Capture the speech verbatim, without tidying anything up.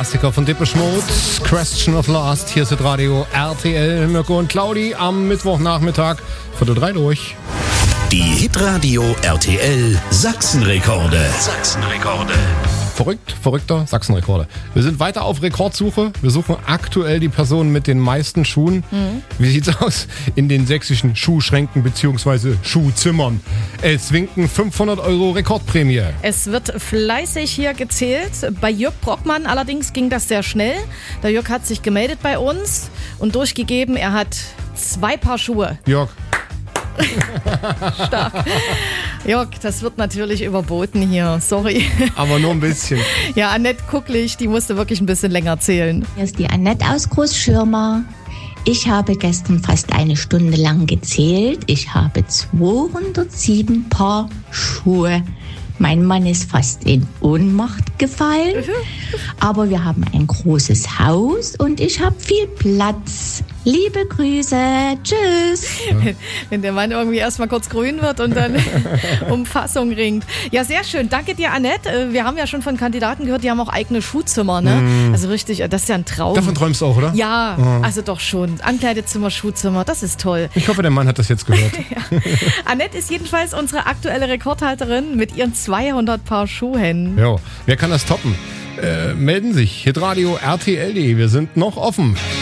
Klassiker von Depeche Mode, Question of Last. Hier ist Radio R T L, Mirko und Claudi am Mittwochnachmittag, Viertel drei durch. Die Hitradio R T L Sachsenrekorde. Sachsenrekorde. Verrückt, verrückter Sachsenrekorde. Wir sind weiter auf Rekordsuche. Wir suchen aktuell die Person mit den meisten Schuhen. Mhm. Wie sieht's aus in den sächsischen Schuhschränken bzw. Schuhzimmern? Es winken fünfhundert Euro Rekordprämie. Es wird fleißig hier gezählt. Bei Jörg Brockmann allerdings ging das sehr schnell. Der Jörg hat sich gemeldet bei uns und durchgegeben, er hat zwei Paar Schuhe. Jörg. Stark. Jörg, das wird natürlich überboten hier, sorry. Aber nur ein bisschen. Ja, Annette Kucklich, die musste wirklich ein bisschen länger zählen. Hier ist die Annette aus Großschirmer. Ich habe gestern fast eine Stunde lang gezählt. Ich habe zweihundertsieben Paar Schuhe. Mein Mann ist fast in Ohnmacht gefallen. Aber wir haben ein großes Haus und ich habe viel Platz. Liebe Grüße. Tschüss. Wenn der Mann irgendwie erstmal kurz grün wird und dann um Fassung ringt. Ja, sehr schön. Danke dir, Annette. Wir haben ja schon von Kandidaten gehört, die haben auch eigene Schuhzimmer, ne? Mm. Also richtig, das ist ja ein Traum. Davon träumst du auch, oder? Ja, oh. Also doch schon. Ankleidezimmer, Schuhzimmer, das ist toll. Ich hoffe, der Mann hat das jetzt gehört. Ja. Annette ist jedenfalls unsere aktuelle Rekordhalterin mit ihren zweihundert Paar Schuhen. Ja, wer kann das toppen? Äh, melden sich. Hitradio R T L punkt de. Wir sind noch offen.